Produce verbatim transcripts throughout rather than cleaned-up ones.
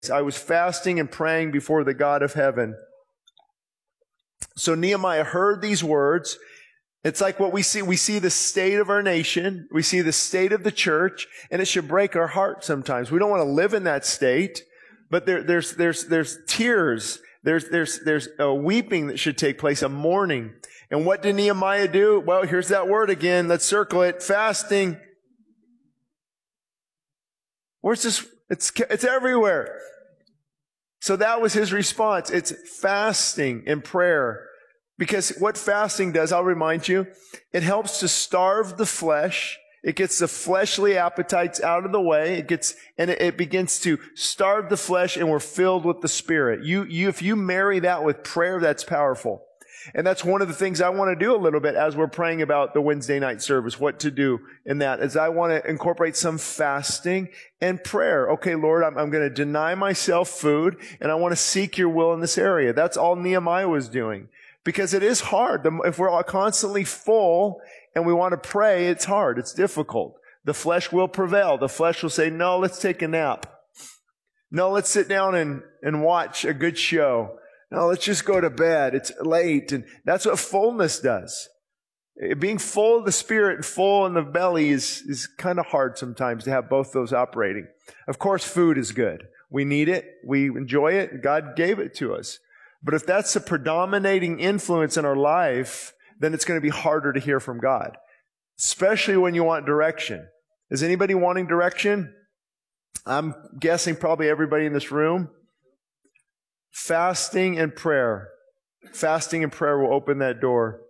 I was fasting and praying before the God of heaven. So Nehemiah heard these words. It's like what we see. We see the state of our nation. We see the state of the church, and it should break our heart sometimes. We don't want to live in that state, but there, there's, there's, there's tears. There's, there's, there's a weeping that should take place, a mourning. And what did Nehemiah do? Well, here's that word again. Let's circle it. Fasting. Where's this? It's, it's everywhere. So that was his response. It's fasting and prayer. Because what fasting does, I'll remind you, it helps to starve the flesh. It gets the fleshly appetites out of the way. It gets, and it, it begins to starve the flesh, and we're filled with the Spirit. You, you, if you marry that with prayer, that's powerful. And that's one of the things I want to do a little bit as we're praying about the Wednesday night service, what to do in that, is I want to incorporate some fasting and prayer. Okay, Lord, I'm, I'm going to deny myself food, and I want to seek your will in this area. That's all Nehemiah was doing. Because it is hard. If we're all constantly full and we want to pray, it's hard. It's difficult. The flesh will prevail. The flesh will say, no, let's take a nap. No, let's sit down and, and watch a good show. No, let's just go to bed. It's late. And that's what fullness does. Being full of the Spirit and full in the belly is, is kind of hard sometimes to have both those operating. Of course, food is good. We need it. We enjoy it. God gave it to us. But if that's the predominating influence in our life, then it's going to be harder to hear from God, especially when you want direction. Is anybody wanting direction? I'm guessing probably everybody in this room. Fasting and prayer. Fasting and prayer will open that door.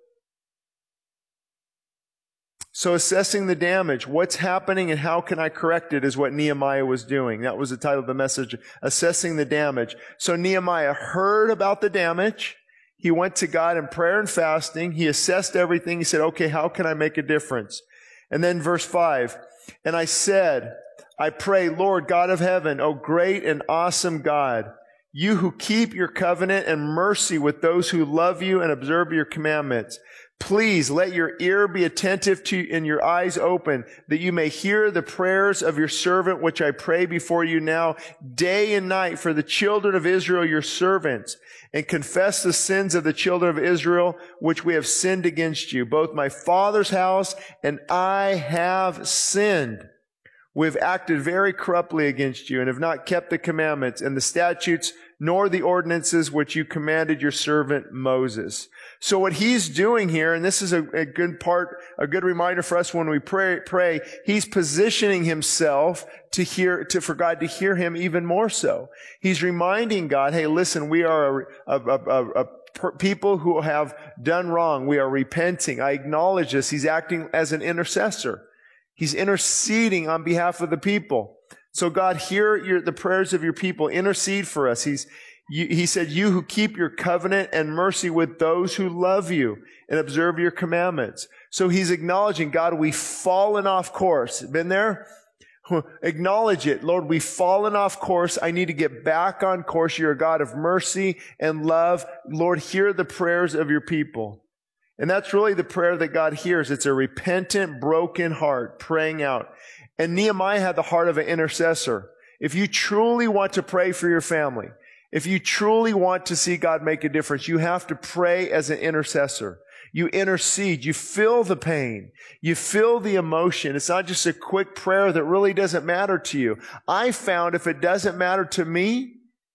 So assessing the damage, what's happening and how can I correct it, is what Nehemiah was doing. That was the title of the message, assessing the damage. So Nehemiah heard about the damage. He went to God in prayer and fasting. He assessed everything. He said, okay, how can I make a difference? And then verse five, and I said, I pray, Lord God of heaven, O great and awesome God, you who keep your covenant and mercy with those who love you and observe your commandments. Please let your ear be attentive to and your eyes open, that you may hear the prayers of your servant, which I pray before you now, day and night, for the children of Israel, your servants, and confess the sins of the children of Israel, which we have sinned against you. Both my father's house and I have sinned. We have acted very corruptly against you and have not kept the commandments and the statutes nor the ordinances which you commanded your servant Moses. So what he's doing here, and this is a, a good part, a good reminder for us when we pray, pray, he's positioning himself to hear, to, for God to hear him even more so. He's reminding God, hey, listen, we are a, a, a, a per, people who have done wrong. We are repenting. I acknowledge this. He's acting as an intercessor. He's interceding on behalf of the people. So God, hear your, the prayers of your people. Intercede for us. He's, you, he said, you who keep your covenant and mercy with those who love you and observe your commandments. So he's acknowledging, God, we've fallen off course. Been there? Acknowledge it. Lord, we've fallen off course. I need to get back on course. You're a God of mercy and love. Lord, hear the prayers of your people. And that's really the prayer that God hears. It's a repentant, broken heart praying out. And Nehemiah had the heart of an intercessor. If you truly want to pray for your family, if you truly want to see God make a difference, you have to pray as an intercessor. You intercede. You feel the pain. You feel the emotion. It's not just a quick prayer that really doesn't matter to you. I found if it doesn't matter to me,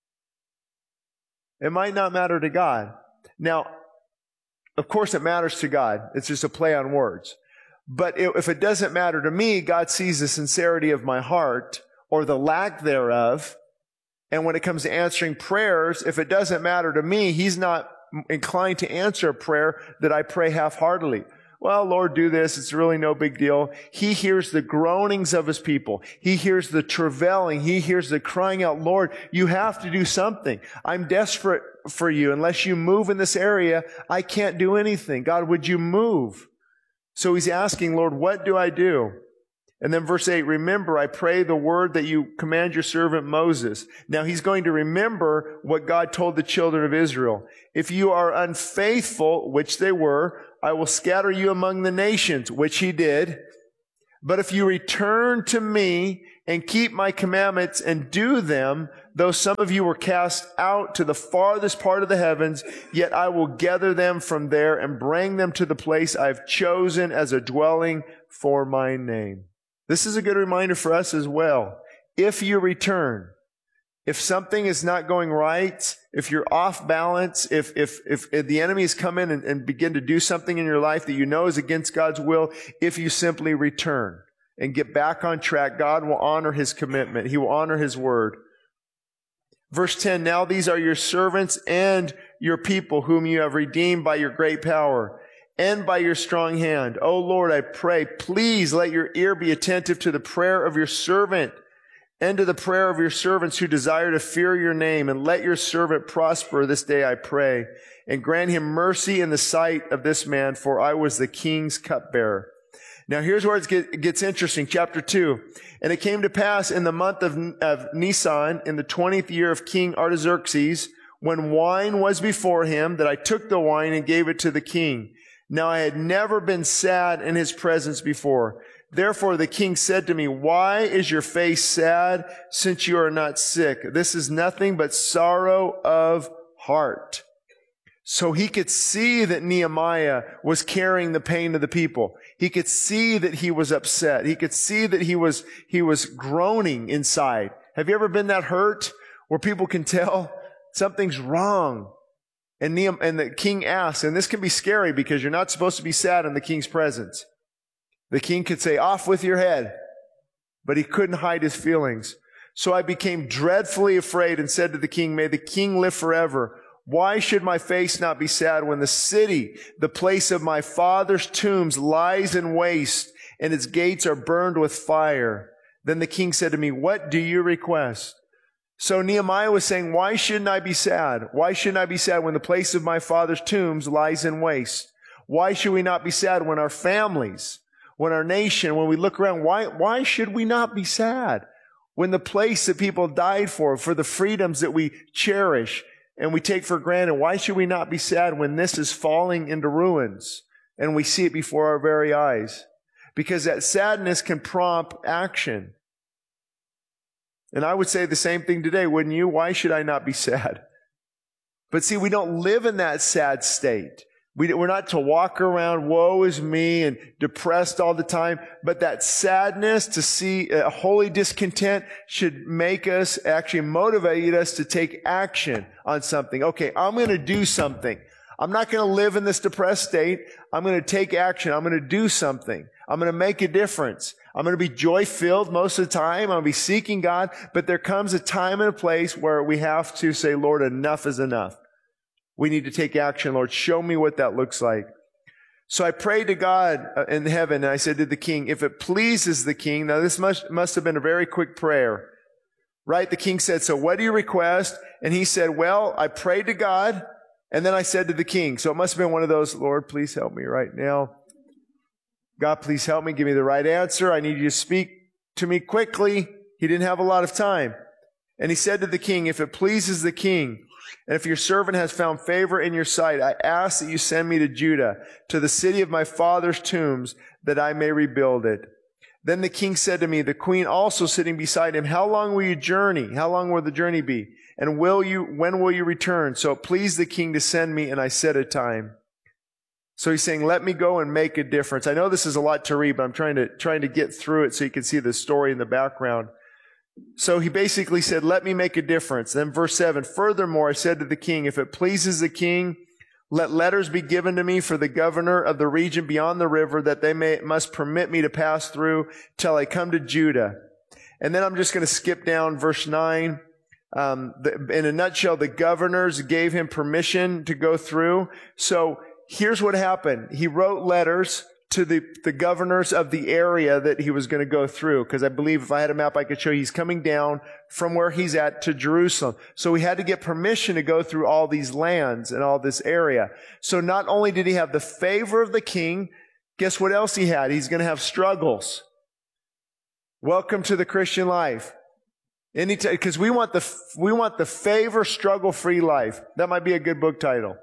it might not matter to God. Now, of course it matters to God. It's just a play on words. But if it doesn't matter to me, God sees the sincerity of my heart or the lack thereof. And when it comes to answering prayers, if it doesn't matter to me, He's not inclined to answer a prayer that I pray half-heartedly. Well, Lord, do this. It's really no big deal. He hears the groanings of His people. He hears the travailing. He hears the crying out, Lord, you have to do something. I'm desperate for you. Unless you move in this area, I can't do anything. God, would you move? So he's asking, Lord, what do I do? And then verse eight, remember, I pray the word that you command your servant Moses. Now he's going to remember what God told the children of Israel. If you are unfaithful, which they were, I will scatter you among the nations, which he did. But if you return to me and keep my commandments and do them, Though some of you were cast out to the farthest part of the heavens, yet I will gather them from there and bring them to the place I've chosen as a dwelling for my name. This is a good reminder for us as well. If you return, if something is not going right, if you're off balance, if if if, if the enemy has come in and, and begin to do something in your life that you know is against God's will, if you simply return and get back on track, God will honor His commitment. He will honor His word. Verse ten, now these are your servants and your people whom you have redeemed by your great power and by your strong hand. O Lord, I pray, please let your ear be attentive to the prayer of your servant and to the prayer of your servants who desire to fear your name, and let your servant prosper this day, I pray, and grant him mercy in the sight of this man, for I was the king's cupbearer. Now here's where it gets interesting. Chapter two. And it came to pass in the month of, of Nisan, in the twentieth year of King Artaxerxes, when wine was before him, that I took the wine and gave it to the king. Now I had never been sad in his presence before. Therefore the king said to me, why is your face sad, since you are not sick? This is nothing but sorrow of heart. So he could see that Nehemiah was carrying the pain of the people. He could see that he was upset. He could see that he was, he was groaning inside. Have you ever been that hurt where people can tell something's wrong? And Nehemiah, and the king asks, and this can be scary because you're not supposed to be sad in the king's presence. The king could say, off with your head. But he couldn't hide his feelings. So I became dreadfully afraid and said to the king, may the king live forever. Why should my face not be sad when the city, the place of my father's tombs, lies in waste and its gates are burned with fire? Then the king said to me, what do you request? So Nehemiah was saying, why shouldn't I be sad? Why shouldn't I be sad when the place of my father's tombs lies in waste? Why should we not be sad when our families, when our nation, when we look around, why, why should we not be sad? When the place that people died for, for the freedoms that we cherish and we take for granted, why should we not be sad when this is falling into ruins and we see it before our very eyes? Because that sadness can prompt action. And I would say the same thing today, wouldn't you? Why should I not be sad? But see, we don't live in that sad state. We, we're not to walk around, woe is me, and depressed all the time. But that sadness, to see a holy discontent, should make us, actually motivate us to take action on something. Okay, I'm going to do something. I'm not going to live in this depressed state. I'm going to take action. I'm going to do something. I'm going to make a difference. I'm going to be joy-filled most of the time. I'm going to be seeking God. But there comes a time and a place where we have to say, Lord, enough is enough. We need to take action, Lord. Show me what that looks like. So I prayed to God in heaven, and I said to the king, if it pleases the king, now this must, must have been a very quick prayer, right? The king said, so what do you request? And he said, well, I prayed to God, and then I said to the king. So it must have been one of those, Lord, please help me right now. God, please help me. Give me the right answer. I need you to speak to me quickly. He didn't have a lot of time. And he said to the king, if it pleases the king, and if your servant has found favor in your sight, I ask that you send me to Judah, to the city of my father's tombs, that I may rebuild it. Then the king said to me, the queen also sitting beside him, how long will you journey? How long will the journey be? And will you, when will you return? So it pleased the king to send me, and I set a time. So he's saying, let me go and make a difference. I know this is a lot to read, but I'm trying to, trying to get through it so you can see the story in the background. So he basically said, let me make a difference. Then verse seven, furthermore, I said to the king, if it pleases the king, let letters be given to me for the governor of the region beyond the river, that they may, must permit me to pass through till I come to Judah. And then I'm just going to skip down verse nine. Um, the, in a nutshell, the governors gave him permission to go through. So here's what happened. He wrote letters to the, the governors of the area that he was going to go through. Because I believe if I had a map, I could show you he's coming down from where he's at to Jerusalem. So he had to get permission to go through all these lands and all this area. So not only did he have the favor of the king, guess what else he had? He's going to have struggles. Welcome to the Christian life. Anytime, because we want the, we want the favor, struggle-free life. That might be a good book title.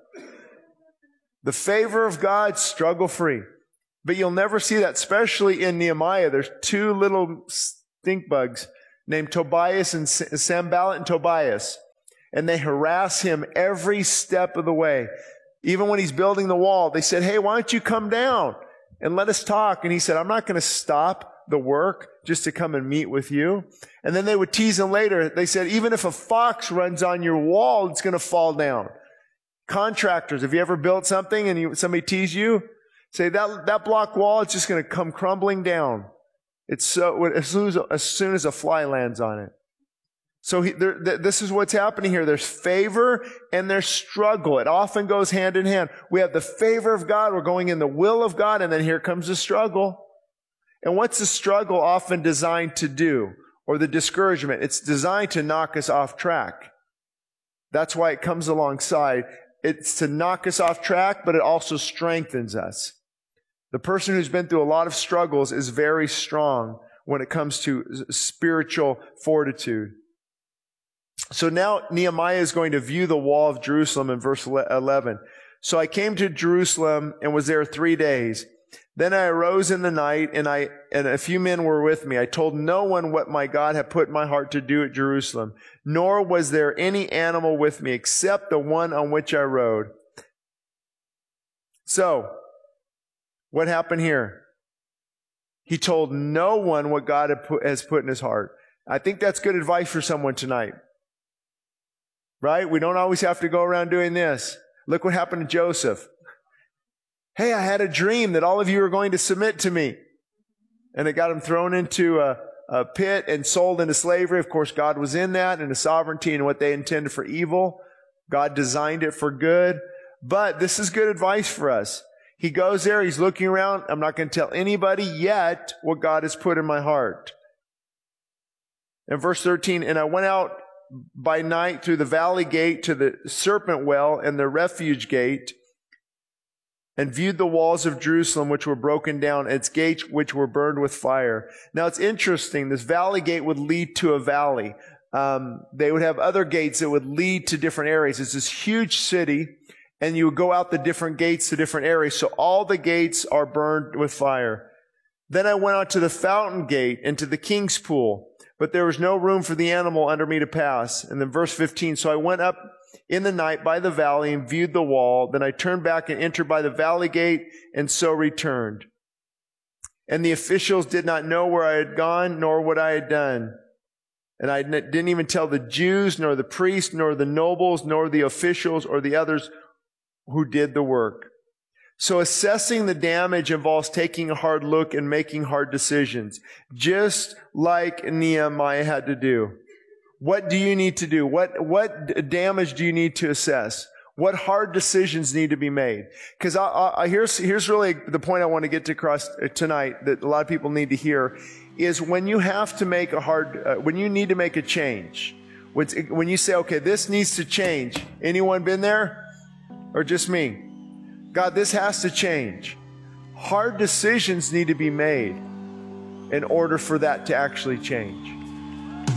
The favor of God, struggle-free. But you'll never see that, especially in Nehemiah. There's two little stink bugs named Tobias and Sanballat and Tobias. And they harass him every step of the way. Even when he's building the wall, they said, hey, why don't you come down and let us talk? And he said, I'm not going to stop the work just to come and meet with you. And then they would tease him later. They said, even if a fox runs on your wall, it's going to fall down. Contractors, have you ever built something and you, somebody tease you? Say, that, that block wall, it's just going to come crumbling down. It's so, as soon as, as soon as a fly lands on it. So he, there, th- this is what's happening here. There's favor and there's struggle. It often goes hand in hand. We have the favor of God. We're going in the will of God. And then here comes the struggle. And what's the struggle often designed to do? Or the discouragement? It's designed to knock us off track. That's why it comes alongside. It's to knock us off track, but it also strengthens us. The person who's been through a lot of struggles is very strong when it comes to spiritual fortitude. So now Nehemiah is going to view the wall of Jerusalem in verse eleven. So I came to Jerusalem and was there three days. Then I arose in the night, and I and a few men were with me. I told no one what my God had put in my heart to do at Jerusalem, nor was there any animal with me except the one on which I rode. So, what happened here? He told no one what God had put, has put in his heart. I think that's good advice for someone tonight. Right? We don't always have to go around doing this. Look what happened to Joseph. Hey, I had a dream that all of you are going to submit to me. And it got him thrown into a, a pit and sold into slavery. Of course, God was in that and His sovereignty and what they intended for evil. God designed it for good. But this is good advice for us. He goes there, he's looking around. I'm not going to tell anybody yet what God has put in my heart. In verse thirteen, and I went out by night through the valley gate to the serpent well and the refuge gate, and viewed the walls of Jerusalem which were broken down, its gates which were burned with fire. Now it's interesting, this valley gate would lead to a valley. Um, they would have other gates that would lead to different areas. It's this huge city, and you would go out the different gates to different areas. So all the gates are burned with fire. Then I went out to the fountain gate and to the king's pool, but there was no room for the animal under me to pass. And then verse fifteen, so I went up in the night by the valley and viewed the wall. Then I turned back and entered by the valley gate, and so returned. And the officials did not know where I had gone, nor what I had done. And I didn't even tell the Jews, nor the priests, nor the nobles, nor the officials, or the others who did the work. So assessing the damage involves taking a hard look and making hard decisions, just like Nehemiah had to do. What do you need to do? What, what damage do you need to assess? What hard decisions need to be made? Because I, I, here's, here's really the point I want to get to across tonight that a lot of people need to hear is when you have to make a hard, uh, when you need to make a change, when, when you say, okay, this needs to change. Anyone been there? Or just me? God, this has to change. Hard decisions need to be made in order for that to actually change.